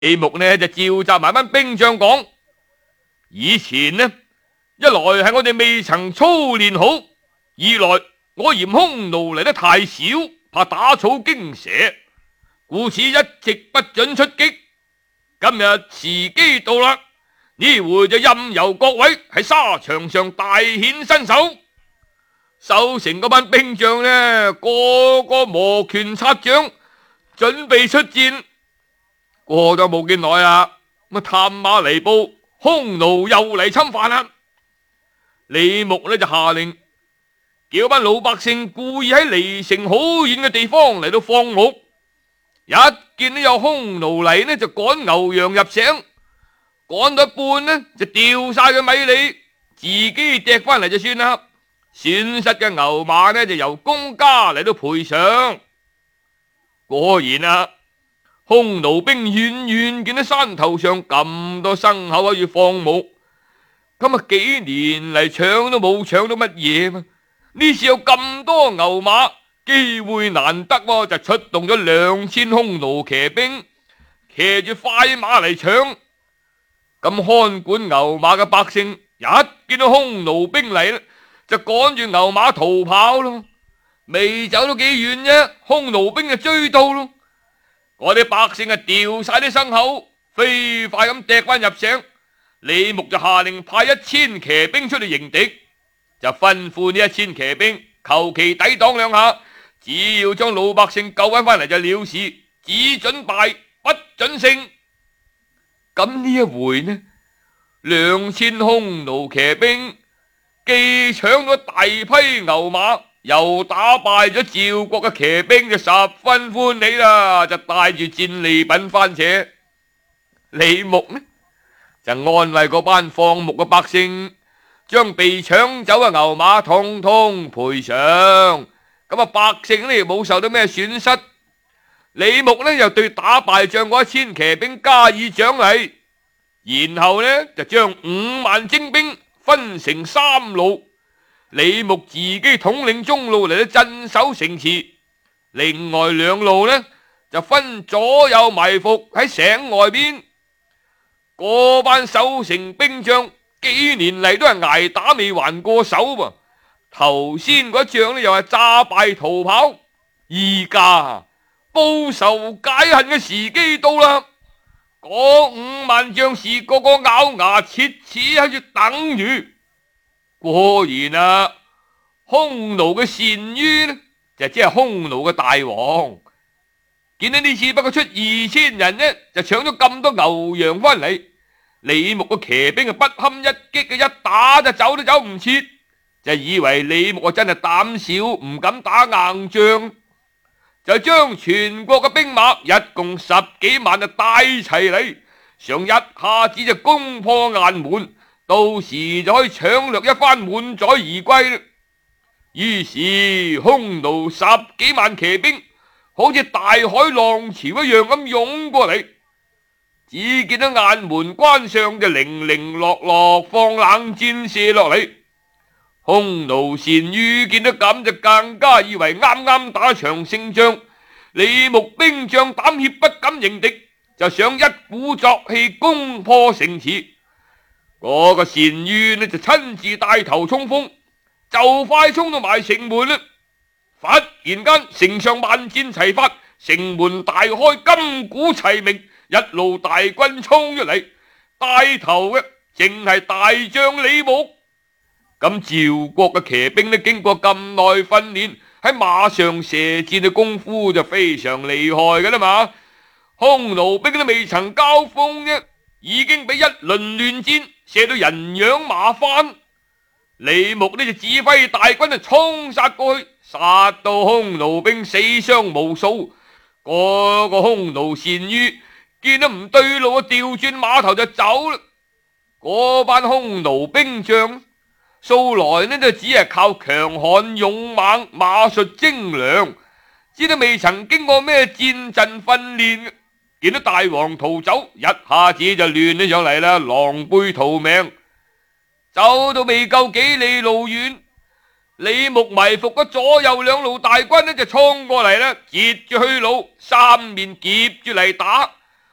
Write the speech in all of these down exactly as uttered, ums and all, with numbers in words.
李牧呢就召集埋班兵將講：以前呢，一來係我哋未曾操練好，二來我嫌匈奴嚟得太少，怕打草驚蛇，故此一直不准出擊。今日時機到啦，呢回就任由各位喺沙場上大顯身手。守城嗰班兵將呢，個個摩拳擦掌，準備出戰。過咗冇幾耐啊，咁探馬嚟報，匈奴又嚟侵犯啦。李牧呢就下令，叫班老百姓故意喺離城好遠嘅地方嚟到放牧。一見到有匈奴嚟呢，就趕牛羊入城，趕到一半呢就掉晒佢米利，自己掟翻嚟就算啦。損失嘅牛馬呢就由公家嚟到賠償。果然啊，匈奴兵遠遠見到山頭上咁多牲口可以放牧，咁啊幾年嚟搶都冇搶到乜嘢嘛。呢次有咁多牛馬，機會難得，就出動咗兩千匈奴騎兵，騎住快馬嚟搶。咁看管牛馬嘅百姓一見到匈奴兵嚟，就趕住牛馬逃跑咯。未走到幾遠啫，匈奴兵就追到咯。我哋百姓啊掉晒啲牲口，飛快咁掟翻入城。李牧就下令派一千騎兵出嚟迎敵，就吩咐呢一千騎兵求其抵擋兩下，只要將老百姓救翻翻嚟就了事，只准敗不准勝。咁呢一回呢，兩千匈奴騎兵既搶咗大批牛馬，又打敗咗趙國嘅騎兵，就十分歡喜啦，就帶住戰利品翻扯。李牧呢就安慰嗰班放牧嘅百姓，將被搶走嘅牛馬通通賠償，咁啊百姓呢冇受到咩損失。李牧呢又對打敗仗嗰一千騎兵加以獎勵，然後呢就將五萬精兵分成三路，李牧自己統領中路嚟到鎮守城池，另外兩路呢就分左右埋伏喺城外邊。嗰班守城兵將幾年嚟都係捱打未還過手噃，頭先嗰仗呢又係詐敗逃跑，而家報仇解恨嘅時機到啦。嗰五萬將士個個咬牙切齒喺度等住。果然啊，匈奴嘅單于呢就即係匈奴嘅大王，見到呢次不過出二千人呢，就搶咗咁多牛羊翻嚟。李牧嘅騎兵啊不堪一擊嘅，一打就走都走唔切，就以為李牧啊真係膽小唔敢打硬仗，就將全國嘅兵馬一共十幾萬就帶齊嚟，想一下子就攻破雁門，到時就可以搶掠一番滿載而歸。於是匈奴十幾萬騎兵好似大海浪潮一樣咁湧過嚟，只見到雁門關上就零零落落放冷箭射落嚟。匈奴單于見到咁就更加以為啱啱打場勝仗，李牧兵將膽怯不敢迎敵，就想一鼓作氣攻破城池。嗰、那個單于呢就親自帶頭衝鋒，就快衝到埋城門啦。忽然間城上萬箭齊發，城門大開，金鼓齊鳴，一路大軍衝出嚟，帶頭嘅正係大將李牧。咁趙國嘅騎兵呢，經過咁耐訓練，喺馬上射箭嘅功夫就非常厲害噶啦嘛。匈奴兵都未曾交鋒啫，已經俾一輪亂箭射到人仰馬翻。李牧呢就指揮大軍就衝殺過去，殺到匈奴兵死傷無數。嗰、那個匈奴單于見到唔對路啊，調轉馬頭就走啦。嗰班匈奴兵將素來呢就只係靠強悍勇猛、馬術精良，只都未曾經過咩戰陣訓練。見到大王逃走，一下子就亂咗上嚟啦，狼狽逃命。走到未夠幾里路遠，李牧埋伏嘅左右兩路大軍呢就衝過嚟啦，截住去路，三面夾住嚟打。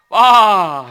哇！